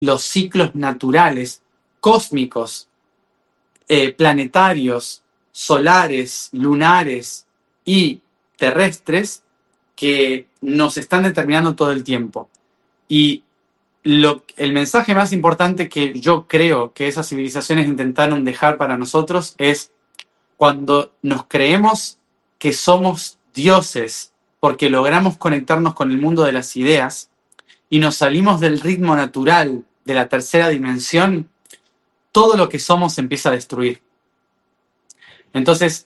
los ciclos naturales, cósmicos, planetarios, solares, lunares y terrestres que nos están determinando todo el tiempo. Y el mensaje más importante que yo creo que esas civilizaciones intentaron dejar para nosotros es: cuando nos creemos que somos dioses porque logramos conectarnos con el mundo de las ideas y nos salimos del ritmo natural de la tercera dimensión, todo lo que somos se empieza a destruir. Entonces,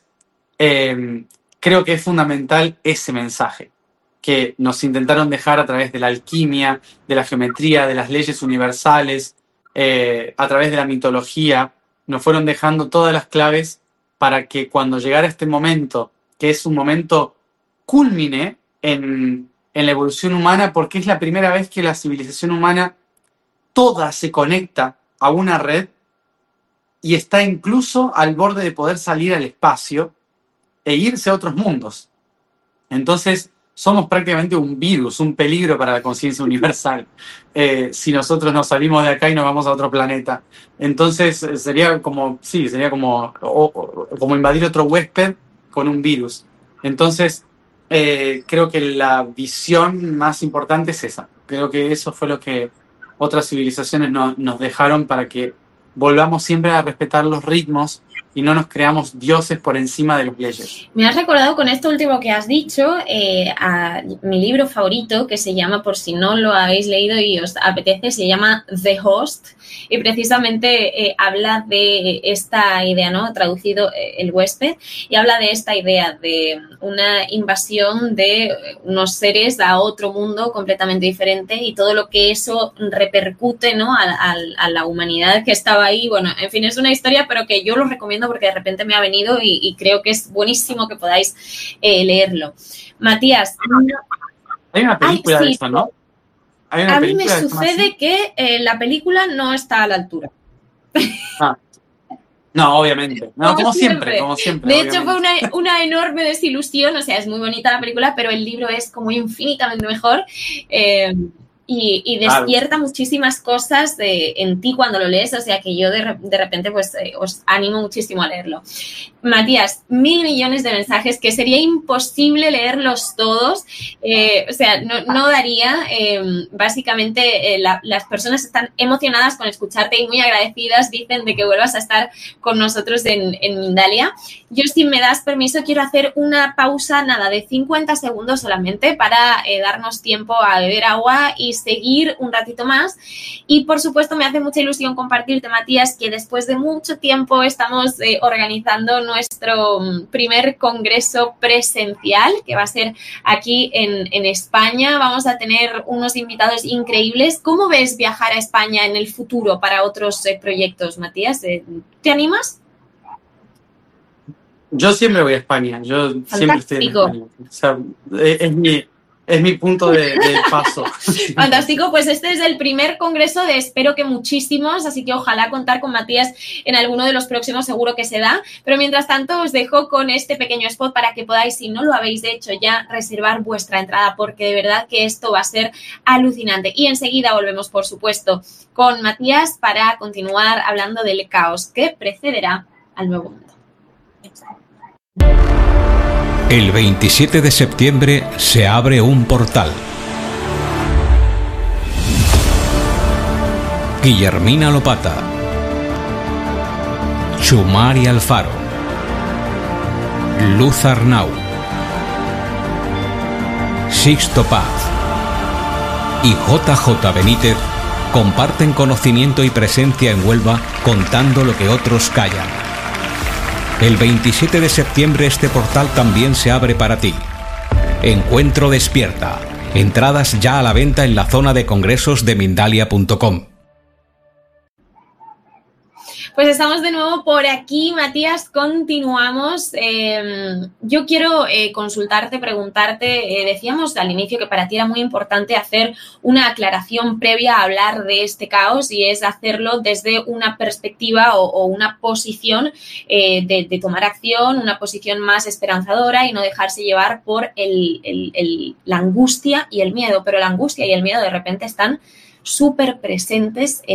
creo que es fundamental ese mensaje que nos intentaron dejar a través de la alquimia, de la geometría, de las leyes universales, a través de la mitología. Nos fueron dejando todas las claves para que cuando llegara este momento, que es un momento cúlmine en la evolución humana, porque es la primera vez que la civilización humana toda se conecta a una red y está incluso al borde de poder salir al espacio e irse a otros mundos. Entonces, somos prácticamente un virus, un peligro para la conciencia universal, si nosotros nos salimos de acá y nos vamos a otro planeta. Entonces, sería como invadir otro huésped con un virus. Entonces, creo que la visión más importante es esa. Creo que eso fue lo que otras civilizaciones nos dejaron, para que volvamos siempre a respetar los ritmos y no nos creamos dioses por encima de las leyes. Me has recordado con esto último que has dicho a mi libro favorito, que se llama, por si no lo habéis leído y os apetece, se llama The Host, y precisamente habla de esta idea, ¿no? Traducido el huésped, y habla de esta idea de una invasión de unos seres a otro mundo completamente diferente y todo lo que eso repercute, ¿no? a la humanidad que estaba ahí. Bueno, en fin, es una historia, pero que yo lo recomiendo porque de repente me ha venido y creo que es buenísimo que podáis leerlo. Matías. Hay una película de eso, ¿no? A mí me sucede que la película no está a la altura. No, obviamente. No, como siempre. De obviamente. Hecho, fue una enorme desilusión. O sea, es muy bonita la película, pero el libro es como infinitamente mejor. Y despierta muchísimas cosas en ti cuando lo lees, o sea que yo de repente pues os animo muchísimo a leerlo. Matías, 1.000 millones de mensajes que sería imposible leerlos todos, o sea, no daría. Básicamente las personas están emocionadas con escucharte y muy agradecidas, dicen, de que vuelvas a estar con nosotros en Mindalia. Yo, si me das permiso, quiero hacer una pausa, de 50 segundos solamente, para darnos tiempo a beber agua y seguir un ratito más. Y por supuesto me hace mucha ilusión compartirte, Matías, que después de mucho tiempo estamos organizando nuestro primer congreso presencial, que va a ser aquí en España. Vamos a tener unos invitados increíbles. ¿Cómo ves viajar a España en el futuro para otros proyectos, Matías? ¿Te animas? Yo siempre voy a España. Yo siempre estoy en España. O sea, es mi punto de paso. Fantástico, pues este es el primer congreso de espero que muchísimos, así que ojalá contar con Matías en alguno de los próximos, seguro que se da. Pero mientras tanto os dejo con este pequeño spot para que podáis, si no lo habéis hecho ya, reservar vuestra entrada, porque de verdad que esto va a ser alucinante. Y enseguida volvemos, por supuesto, con Matías para continuar hablando del caos que precederá al nuevo mundo. El 27 de septiembre se abre un portal. Guillermina Lopata, Chumari Alfaro, Luz Arnau, Sixto Paz y JJ Benítez comparten conocimiento y presencia en Huelva, contando lo que otros callan. El 27 de septiembre este portal también se abre para ti. Encuentro Despierta. Entradas ya a la venta en la zona de congresos de Mindalia.com. Pues estamos de nuevo por aquí, Matías, continuamos. Yo quiero consultarte, preguntarte, decíamos al inicio que para ti era muy importante hacer una aclaración previa a hablar de este caos, y es hacerlo desde una perspectiva o una posición de tomar acción, una posición más esperanzadora y no dejarse llevar por la angustia y el miedo. Pero la angustia y el miedo de repente están súper presentes